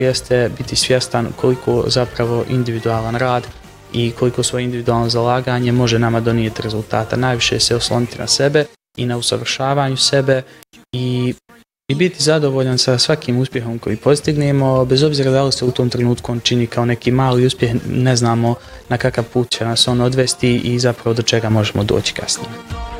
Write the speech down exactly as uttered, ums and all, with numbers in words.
jeste biti svjestan koliko zapravo individualan rad i koliko svoje individualno zalaganje može nama donijeti rezultata. Najviše se osloniti na sebe i na usavršavanju sebe i, i biti zadovoljan sa svakim uspjehom koji postignemo, bez obzira da li se u tom trenutku on čini kao neki mali uspjeh, ne znamo na kakav put će nas on odvesti i zapravo do čega možemo doći kasnije.